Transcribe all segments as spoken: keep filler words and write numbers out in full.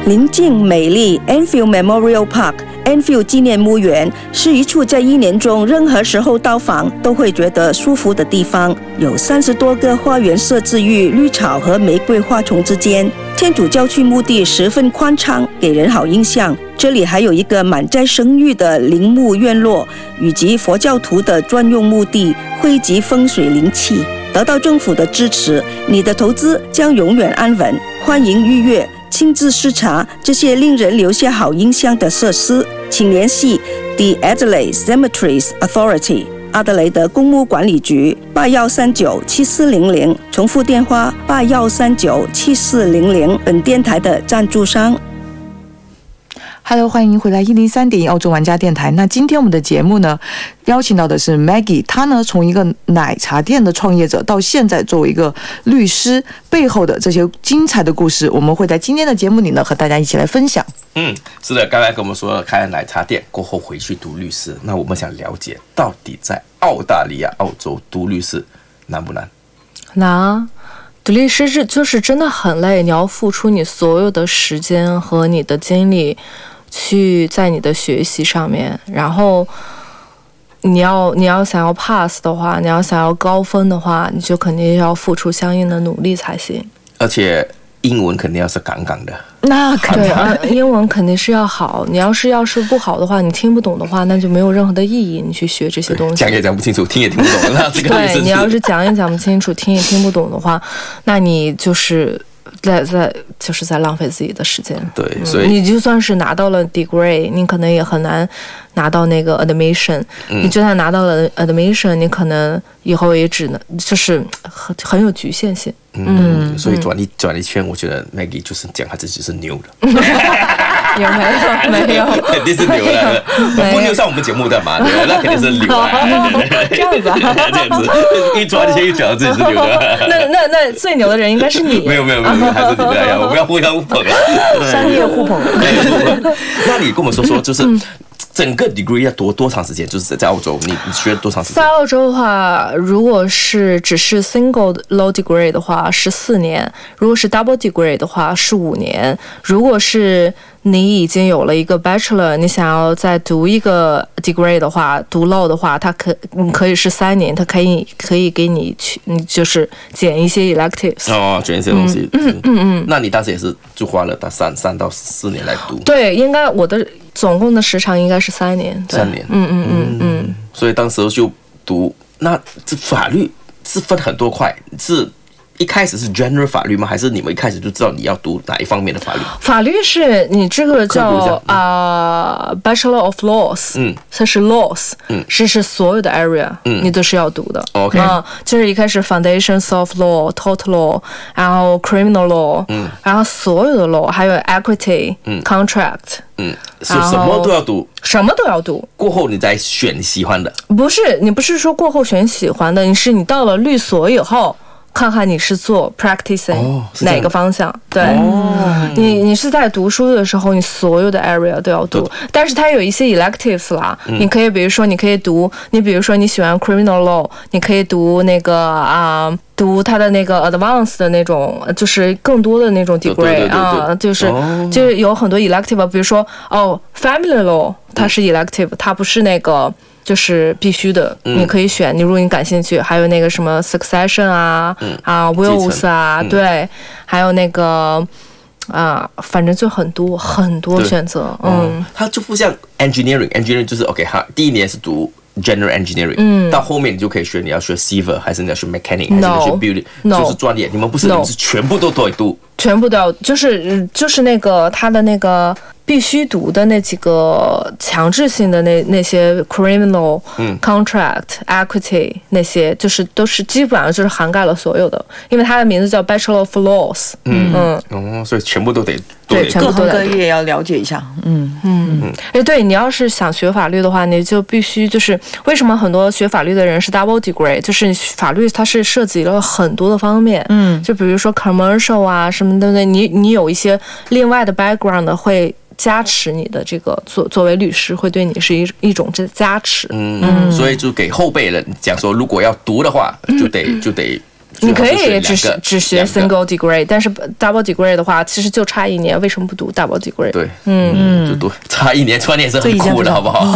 宁静美丽 Enfield Memorial Park。Enfield 纪念墓园是一处在一年中任何时候到访都会觉得舒服的地方，有三十多个花园设置于绿草和玫瑰花丛之间。天主教区墓地十分宽敞，给人好印象。这里还有一个满载生育的陵墓院落，以及佛教徒的专用墓地，汇集风水灵气。得到政府的支持，你的投资将永远安稳。欢迎预约，亲自视察这些令人留下好印象的设施，请联系 The Adelaide Cemeteries Authority 阿德雷德公墓管理局八幺三九七四零零，重复电话八幺三九七四零零。本电台的赞助商。 Hello， 欢迎回来一零三点一澳洲玩家电台。那今天我们的节目呢，邀请到的是 Maggie， 她呢从一个奶茶店的创业者到现在作为一个律师，背后的这些精彩的故事，我们会在今天的节目里呢和大家一起来分享。 嗯，是的，刚才跟我们说了开了奶茶店过后回去读律师，那我们想了解到底在澳大利亚、澳洲读律师难不难？ 难啊。读律师是就是真的很累，你要付出你所有的时间和你的精力去在你的学习上面，然后你要你要想要 pass 的话，你要想要高分的话，你就肯定要付出相应的努力才行。 而且英文肯定要是杠杠的。 那肯定、 啊、英文肯定是要好，你要是要是不好的话，你听不懂的话，那就没有任何的意义。你去学这些东西， 讲也讲不清楚，听也听不懂。那这个对，你要是讲也讲不清楚，听也听不懂的话，那你就是在在就是在浪费自己的时间。 对，所以、 嗯、你就算是拿到了 degree， 你可能也很难拿到那个 admission、嗯。你就算拿到了 admission， 你可能以后也只能就是很很有局限性。 嗯，嗯所以转一转一圈，我觉得 Maggie 就是讲他自己是牛的。 有没有？没有， 肯定是牛的，不牛上我们节目的嘛，对吧？那肯定是牛的。 这样子啊， 这样子，一抓一圈一讲自己是牛的。 那那那最牛的人应该是你。 没有没有没有，还是你的呀，我们要互相互捧啊， 商业互捧。 那你跟我们说说，就是。嗯整个 degree 要多多长时间？就是在澳洲，你你学了多长时间？ 在澳洲的话，如果是只是 single law degree 的话，十四年；如果是 double degree 的话，是五年；如果是你已经有了一个 bachelor， 你想要再读一个 degree 的话，读 law 的话，它可可以是三年，它可以可以给你去，你就是减一些 electives。 哦，减一些东西。 嗯嗯嗯。 那你当时也是就花了到三三到四年来读？ 对，应该我的总共的时长应该是三年。 三年。 嗯嗯嗯嗯。 所以当时就读，那这法律是分很多块，是。一开始是 general 法律吗？还是你们一开始就知道你要读哪一方面的法律？ 法律是你这个叫啊、呃、Bachelor of Laws， 嗯，它是 laws， 嗯，是是所有的 area， 嗯，你都是要读的。 OK， 嗯，就是一开始 Foundations of Law、Tort Law， 然后 Criminal Law， 嗯，然后所有的 law， 还有 Equity， 嗯 ，Contract， 嗯，是什么都要读， 什么都要读。 过后你再选喜欢的。 不是，你不是说过后选喜欢的，你是你到了律所以后。看看你是做 practicing、哦、哪个方向，对、哦、你你是在读书的时候，你所有的 area 都要读，但是它有一些 electives 啦、嗯，你可以比如说你可以读，你比如说你喜欢 criminal law， 你可以读那个啊、呃，读它的那个 advanced 的那种，就是更多的那种 degree 啊，就是、哦、就是有很多 elective， 比如说哦 family law 它是 elective，、嗯、它不是那个。就是必须的，你可以选。你如果你感兴趣，还有那个什么 succession 啊，嗯、啊 wills 啊，嗯、对，还有那个啊，反正就很多很多选择。嗯， 它就不像 engineering，engineering 就是 OK 哈，第一年是读 general engineering，嗯，到后面你就可以选你要学 civil 还是你要学 mechanic， 还是你要学 building， 就是专业。你们不是，你们是全部都都读， 全部都要，就是就是那个他的那个。必须读的那几个强制性的那那些 criminal、嗯、contract equity 那些，就是都是基本上就是涵盖了所有的，因为它的名字叫 Bachelor of Laws。嗯嗯， 哦，所以全部都得对，全部各行各业要了解一下。嗯嗯嗯。哎，对，你要是想学法律的话，你就必须就是为什么很多学法律的人是 double degree， 就是法律它是涉及了很多的方面。嗯，就比如说 commercial 啊什么的，你你有一些另外的 background 会。加持你的这个作作为律师会对你是一一种这加持， 嗯嗯，所以就给后辈人讲说，如果要读的话，就得、嗯、就得你可以只是只学 single degree， 但是 double degree 的话，其实就差一年，为什么不读 double degree？ 对，嗯嗯，就读差一年，差一年是很酷的，好不好？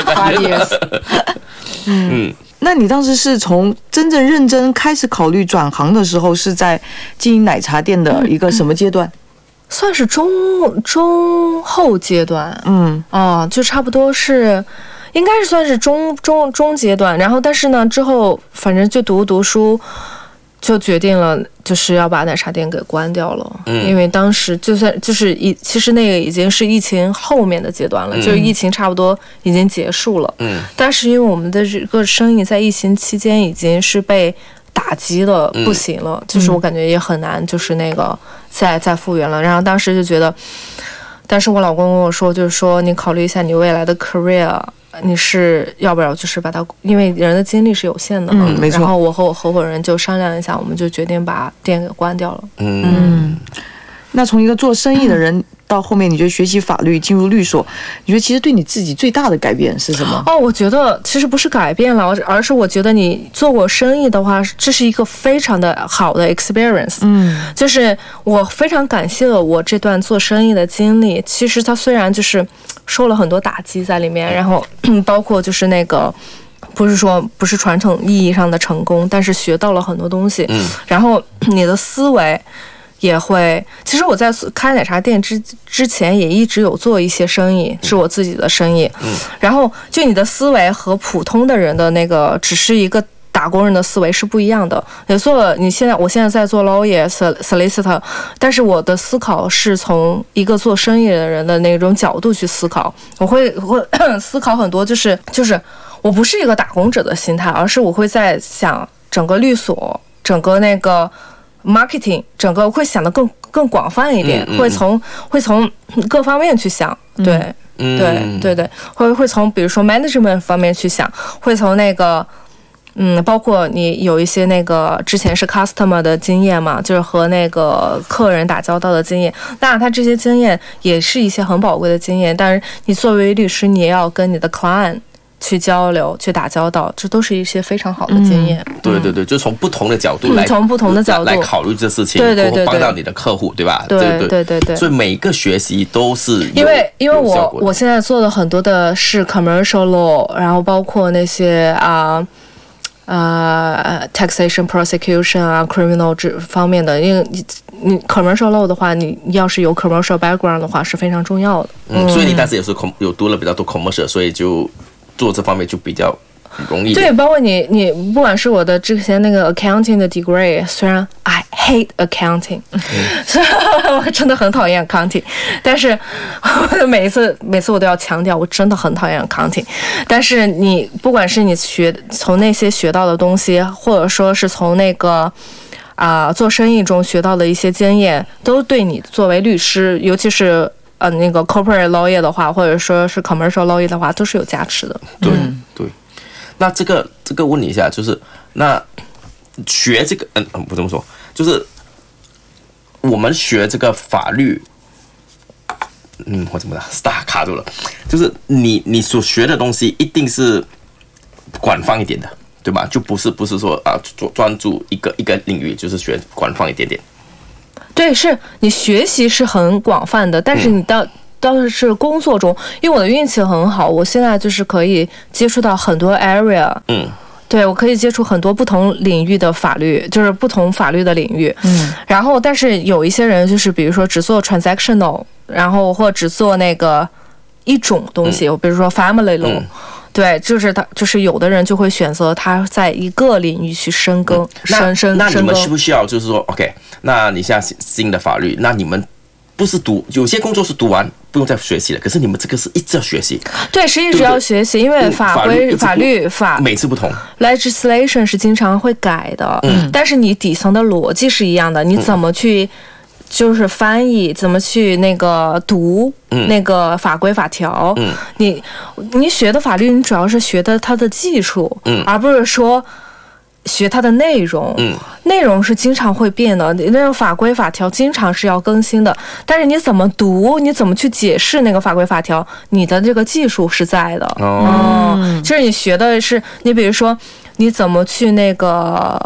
嗯，那你当时是从真正认真开始考虑转行的时候，是在经营奶茶店的一个什么阶段？嗯、 算是中中后阶段，嗯，哦，就差不多是。应该是算是中中中阶段，然后但是呢，之后反正就读读书，就决定了就是要把奶茶店给关掉了。嗯，因为当时就算就是一，其实那个已经是疫情后面的阶段了，嗯、就是疫情差不多已经结束了。嗯，但是因为我们的这个生意在疫情期间已经是被打击的不行了，嗯、就是我感觉也很难，就是那个再再复原了。然后当时就觉得，但是我老公跟我说，就是说你考虑一下你未来的 career。你是要不要就是把它，因为人的精力是有限的嘛， 嗯，没错。 然后我和我合伙人就商量一下，我们就决定把店给关掉了。 嗯，嗯那从一个做生意的人到后面，你觉得学习法律进入律所，你觉得其实对你自己最大的改变是什么？ 哦，我觉得其实不是改变了，而是我觉得你做过生意的话，这是一个非常的好的 experience。嗯，就是我非常感谢了我这段做生意的经历。其实它虽然就是受了很多打击在里面，然后包括就是那个。不是说不是传统意义上的成功，但是学到了很多东西。嗯，然后你的思维也会。其实我在开奶茶店之之前也一直有做一些生意，是我自己的生意。嗯，然后就你的思维和普通的人的那个只是一个打工人的思维是不一样的。也做了，你现在我现在在做 lawyer solicitor， 但是我的思考是从一个做生意的人的那种角度去思考，我会会思考很多，就是就是。我不是一个打工者的心态，而是我会在想整个律所、整个那个 marketing， 整个会想得更更广泛一点，嗯嗯、会从会从各方面去想，对，嗯、对对对，会会从比如说 management 方面去想，会从那个嗯，包括你有一些那个之前是 customer 的经验嘛，就是和那个客人打交道的经验，当然他这些经验也是一些很宝贵的经验，但是你作为律师，你也要跟你的 client。去交流，去打交道，这都是一些非常好的经验。 嗯、对对对，就从不同的角度来， 从不同的角度来考虑这事情， 对对对， 帮到你的客户，对吧？ 对对对对对。 所以每一个学习都是因为因为我我现在做的很多的是 commercial law， 然后包括那些啊呃 taxation prosecution 啊 criminal 这方面的，因为你你 commercial law 的话，你要是有 commercial background 的话是非常重要的。 嗯，所以你当时也是有读了比较多 commercial， 所以就。做这方面就比较容易。 对，包括你，你不管是我的之前那个 accounting 的 degree， 虽然 I hate accounting，、嗯、我真的很讨厌 accounting， 但是每一次每次我都要强调，我真的很讨厌 accounting。但是你不管是你学从那些学到的东西，或者说是从那个。啊、呃，做生意中学到的一些经验，都对你作为律师，尤其是呃那个 corporate lawyer 的话，或者说是 commercial lawyer 的话，都是有加持的。 对、嗯、对。那这个这个问你一下，就是那学这个嗯嗯不这么说，就是我们学这个法律，嗯我怎么了 ？star 卡住了，就是你你所学的东西一定是广泛一点的。对吧？就不是不是说啊，专注一个一个领域，就是学广泛一点点。 对，是你学习是很广泛的，但是你到、嗯、倒是工作中，因为我的运气很好，我现在就是可以接触到很多 area。嗯，对，我可以接触很多不同领域的法律，就是不同法律的领域。嗯，然后但是有一些人就是比如说只做 transactional， 然后或只做那个一种东西，嗯、比如说 family law。嗯对，就是他，就是有的人就会选择他在一个领域去深耕，深深那你们需不需要就是说 ，OK？ 那你现在新的法律，那你们不是读有些工作是读完不用再学习了，可是你们这个是一直要学习。 对，是一直要学习，因为法规、法律法每次不同 ，legislation 是经常会改的，嗯，但是你底层的逻辑是一样的，你怎么去？就是翻译怎么去那个读、嗯、那个法规法条，嗯、你你学的法律，你主要是学的它的技术，嗯、而不是说学它的内容。嗯、内容是经常会变的，那种法规法条经常是要更新的。但是你怎么读，你怎么去解释那个法规法条，你的这个技术是在的。哦，嗯、就是你学的是，你比如说你怎么去那个。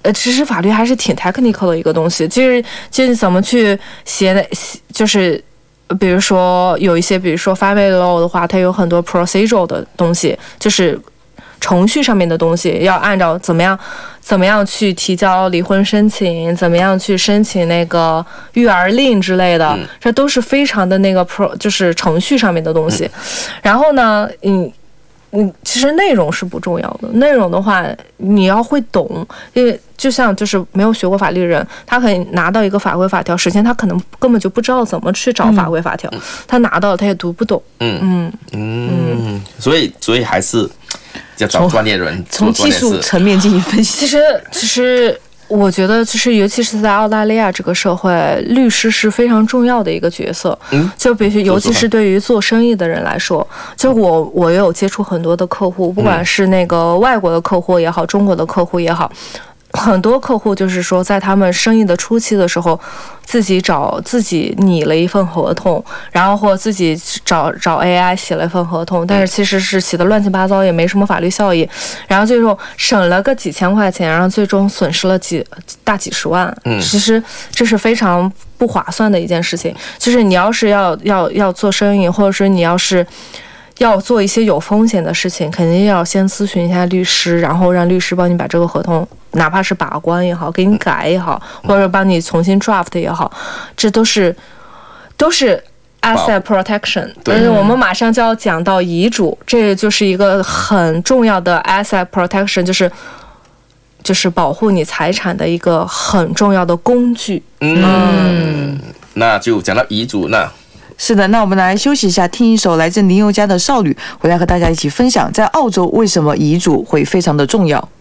呃，其实法律还是挺 technical 的一个东西，就是就是怎么去写的，就是比如说有一些，比如说 family law 的话，它有很多 procedural 的东西，就是程序上面的东西，要按照怎么样怎么样去提交离婚申请，怎么样去申请那个育儿令之类的，嗯、这都是非常的那个 pro， 就是程序上面的东西。嗯、然后呢，嗯。嗯，其实内容是不重要的。内容的话，你要会懂，因为就像就是没有学过法律的人，他可以拿到一个法规法条，首先他可能根本就不知道怎么去找法规法条，嗯、他拿到了他也读不懂。嗯嗯嗯嗯，所以所以还是要找专业人从技术层面进行分析。 其实其实。我觉得，其实尤其是在澳大利亚这个社会，律师是非常重要的一个角色。嗯，就比如，尤其是对于做生意的人来说，就我我也有接触很多的客户，不管是那个外国的客户也好，中国的客户也好。很多客户就是说，在他们生意的初期的时候，自己找自己拟了一份合同，然后或自己找找 A I 写了一份合同，但是其实是写的乱七八糟，也没什么法律效益，然后最后省了个几千块钱，然后最终损失了几大几十万。嗯，其实这是非常不划算的一件事情。就是你要是要要要做生意，或者说你要是。要做一些有风险的事情，肯定要先咨询一下律师，然后让律师帮你把这个合同，哪怕是把关也好，给你改也好，或者帮你重新 draft 也好，这都是都是 asset protection。但是我们马上就要讲到遗嘱，这就是一个很重要的 asset protection， 就是就是保护你财产的一个很重要的工具。 嗯，嗯那就讲到遗嘱那。 是的，那我们来休息一下，听一首来自林宥嘉的《少女》，回来和大家一起分享在澳洲为什么遗嘱会非常的重要。